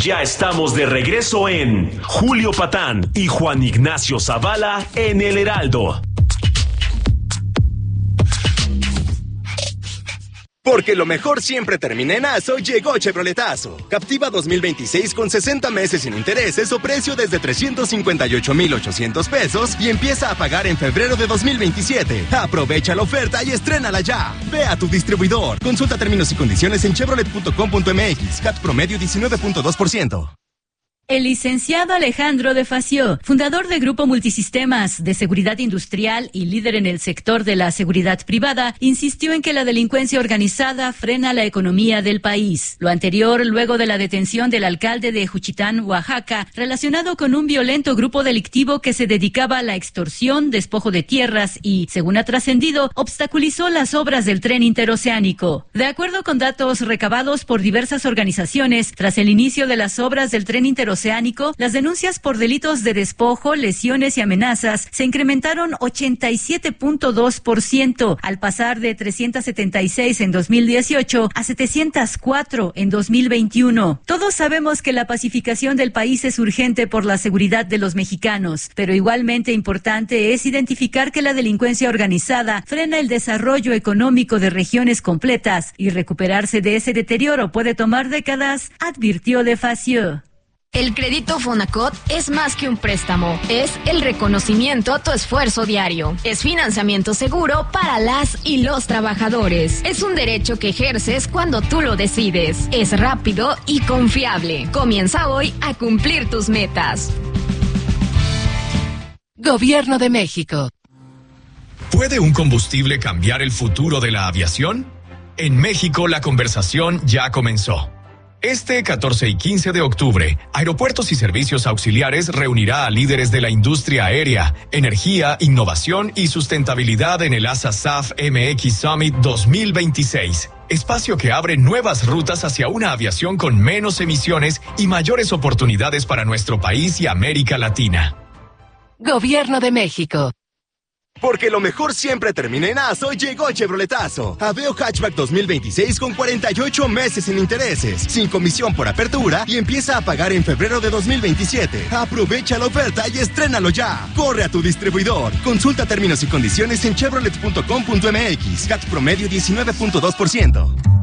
Ya estamos de regreso en Julio Patán y Juan Ignacio Zavala en El Heraldo. Porque lo mejor siempre termina en ASO, llegó Chevroletazo. Captiva 2026 con 60 meses sin intereses o precio desde 358,800 pesos y empieza a pagar en febrero de 2027. Aprovecha la oferta y estrénala ya. Ve a tu distribuidor. Consulta términos y condiciones en chevrolet.com.mx. CAT promedio 19.2%. El licenciado Alejandro de Facio, fundador de Grupo Multisistemas de Seguridad Industrial y líder en el sector de la seguridad privada, insistió en que la delincuencia organizada frena la economía del país. Lo anterior luego de la detención del alcalde de Juchitán, Oaxaca, relacionado con un violento grupo delictivo que se dedicaba a la extorsión, despojo de tierras y, según ha trascendido, obstaculizó las obras del tren interoceánico. De acuerdo con datos recabados por diversas organizaciones, tras el inicio de las obras del tren interoceánico, las denuncias por delitos de despojo, lesiones y amenazas se incrementaron 87.2%, al pasar de 376 en 2018 a 704 en 2021. Todos sabemos que la pacificación del país es urgente por la seguridad de los mexicanos, pero igualmente importante es identificar que la delincuencia organizada frena el desarrollo económico de regiones completas y recuperarse de ese deterioro puede tomar décadas, advirtió de Facio. El crédito Fonacot es más que un préstamo, es el reconocimiento a tu esfuerzo diario. Es financiamiento seguro para las y los trabajadores. Es un derecho que ejerces cuando tú lo decides. Es rápido y confiable. Comienza hoy a cumplir tus metas. Gobierno de México. ¿Puede un combustible cambiar el futuro de la aviación? En México la conversación ya comenzó. Este 14 y 15 de octubre, Aeropuertos y Servicios Auxiliares reunirá a líderes de la industria aérea, energía, innovación y sustentabilidad en el ASA-SAF MX Summit 2026. Espacio que abre nuevas rutas hacia una aviación con menos emisiones y mayores oportunidades para nuestro país y América Latina. Gobierno de México. Porque lo mejor siempre termina en ASO, llegó Chevroletazo. Aveo Hatchback 2026 con 48 meses sin intereses, sin comisión por apertura y empieza a pagar en febrero de 2027. Aprovecha la oferta y estrénalo ya. Corre a tu distribuidor. Consulta términos y condiciones en chevrolet.com.mx. CAT promedio 19.2%.